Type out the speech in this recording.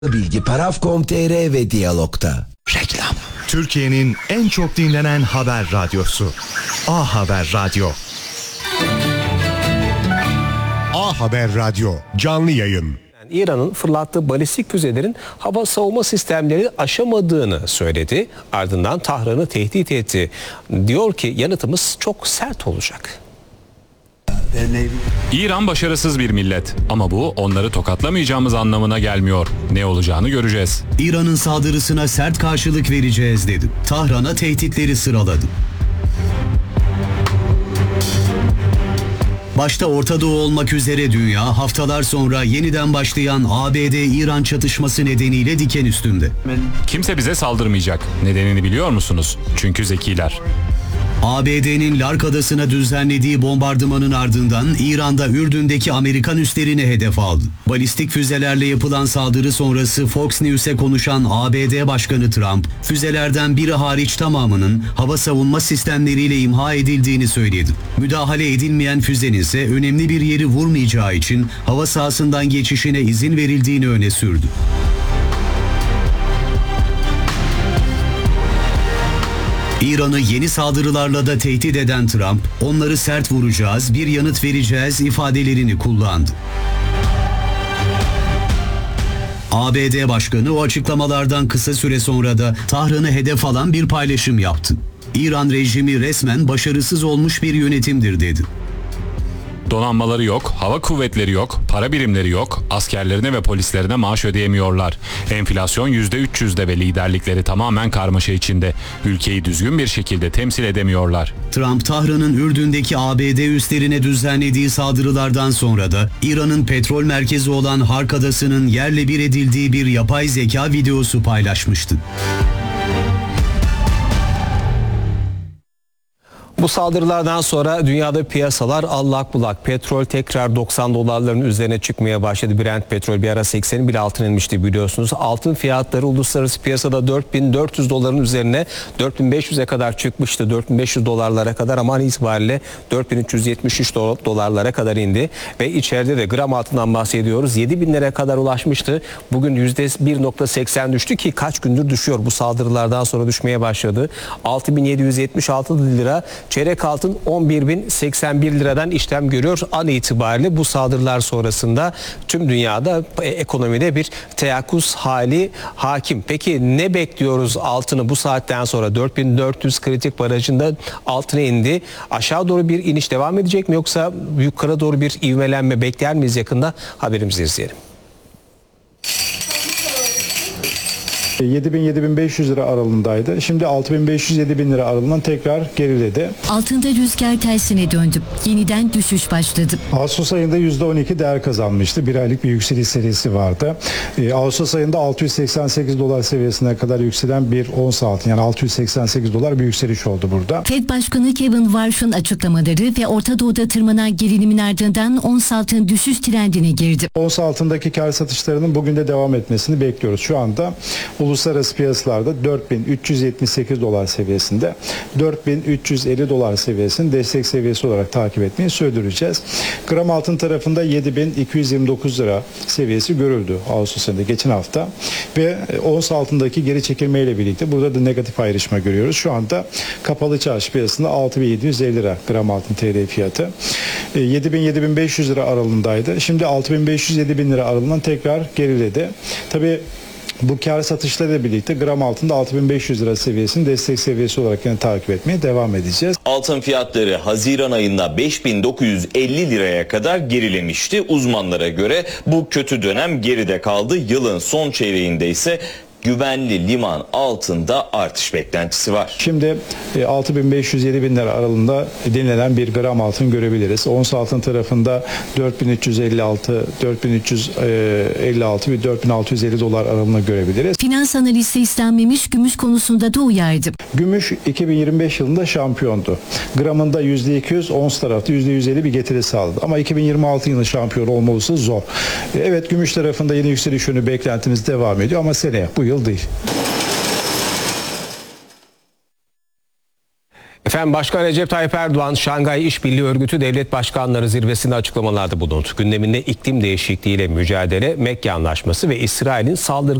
Bilgi Paraf.com.tr ve Diyalog'da. Reklam. Türkiye'nin en çok dinlenen haber radyosu. A Haber Radyo. A Haber Radyo canlı yayın. İran'ın fırlattığı balistik füzelerin hava savunma sistemleri aşamadığını söyledi. Ardından Tahran'ı tehdit etti. Diyor ki yanıtımız çok sert olacak. İran başarısız bir millet ama bu onları tokatlamayacağımız anlamına gelmiyor. Ne olacağını göreceğiz. İran'ın saldırısına sert karşılık vereceğiz dedi. Tahran'a tehditleri sıraladı. Başta Orta Doğu olmak üzere dünya haftalar sonra yeniden başlayan ABD-İran çatışması nedeniyle diken üstünde. Kimse bize saldırmayacak. Nedenini biliyor musunuz? Çünkü zekiler. ABD'nin Lark Adası'na düzenlediği bombardımanın ardından İran'da Ürdün'deki Amerikan üslerini hedef aldı. Balistik füzelerle yapılan saldırı sonrası Fox News'e konuşan ABD Başkanı Trump, füzelerden biri hariç tamamının hava savunma sistemleriyle imha edildiğini söyledi. Müdahale edilmeyen füzenin ise önemli bir yeri vurmayacağı için hava sahasından geçişine izin verildiğini öne sürdü. İran'ı yeni saldırılarla da tehdit eden Trump, onları sert vuracağız, bir yanıt vereceğiz ifadelerini kullandı. ABD Başkanı o açıklamalardan kısa süre sonra da Tahran'ı hedef alan bir paylaşım yaptı. İran rejimi resmen başarısız olmuş bir yönetimdir dedi. Donanmaları yok, hava kuvvetleri yok, para birimleri yok, askerlerine ve polislerine maaş ödeyemiyorlar. Enflasyon %300'de ve liderlikleri tamamen karmaşa içinde. Ülkeyi düzgün bir şekilde temsil edemiyorlar. Trump, Tahran'ın Ürdün'deki ABD üslerine düzenlediği saldırılardan sonra da İran'ın petrol merkezi olan Hark Adası'nın yerle bir edildiği bir yapay zeka videosu paylaşmıştı. Bu saldırılardan sonra dünyada piyasalar allak bullak. Petrol tekrar 90 dolarların üzerine çıkmaya başladı. Brent petrol bir ara 80'in bile altına inmişti biliyorsunuz. Altın fiyatları uluslararası piyasada 4400 doların üzerine 4500'e kadar çıkmıştı. 4500 dolarlara kadar ama an itibariyle 4373 dolarlara kadar indi. Ve içeride de gram altından bahsediyoruz. 7000'lere kadar ulaşmıştı. Bugün %1.80 düştü ki kaç gündür düşüyor. Bu saldırılardan sonra düşmeye başladı. 6776 lira. Çeyrek altın 11.081 liradan işlem görüyor an itibariyle. Bu saldırılar sonrasında tüm dünyada ekonomide bir teyakkuz hali hakim. Peki ne bekliyoruz altını bu saatten sonra? 4400 kritik barajında altına indi. Aşağı doğru bir iniş devam edecek mi yoksa yukarı doğru bir ivmelenme bekler miyiz yakında? Haberimizi izleyelim. 7.000-7.500 lira aralığındaydı. Şimdi 6.500-7.000 lira aralığından tekrar geriledi. Altında rüzgar tersine döndü. Yeniden düşüş başladı. Ağustos ayında %12 değer kazanmıştı. Bir aylık bir yükseliş serisi vardı. Ağustos ayında 688 dolar seviyesine kadar yükselen bir ons altın, yani 688 dolar bir yükseliş oldu burada. Fed Başkanı Kevin Warsh'ın açıklamaları ve Orta Doğu'da tırmanan gerilimin ardından ons altın düşüş trendine girdi. Ons altındaki kar satışlarının bugün de devam etmesini bekliyoruz. Şu anda uluslararası piyasalarda 4378 dolar seviyesinde, 4350 dolar seviyesini destek seviyesi olarak takip etmeyi sürdüreceğiz. Gram altın tarafında 7229 lira seviyesi görüldü Ağustos ayında geçen hafta ve ons altındaki geri çekilmeyle birlikte burada da negatif ayrışma görüyoruz. Şu anda kapalı çarşı piyasasında 6750 lira gram altın TL fiyatı. 7000-7500 lira aralığındaydı. Şimdi 6500-7000 lira aralığından tekrar geriledi. Tabii bu kar satışlarıyla birlikte gram altında 6500 lira seviyesini destek seviyesi olarak yine takip etmeye devam edeceğiz. Altın fiyatları Haziran ayında 5950 liraya kadar gerilemişti. Uzmanlara göre bu kötü dönem geride kaldı. Yılın son çeyreğinde ise güvenli liman altında artış beklentisi var. Şimdi 6500-7000 lira aralığında dinlenen bir gram altın görebiliriz. Ons altın tarafında 4356 ve 4650 dolar aralığında görebiliriz. Finans analisti İslam Memiş gümüş konusunda da uyardı. Gümüş 2025 yılında şampiyondu. Gramında %200, ons tarafta %150 bir getiri sağladı. Ama 2026 yılı şampiyon olması zor. Evet, gümüş tarafında yeni yükseliş yönü beklentimiz devam ediyor ama seneye bu yıl değil. Efendim Başkan Recep Tayyip Erdoğan, Şangay İşbirliği Örgütü Devlet Başkanları Zirvesi'nde açıklamalarda bulundu. Gündeminde iklim değişikliğiyle mücadele, Mekke Anlaşması ve İsrail'in saldırı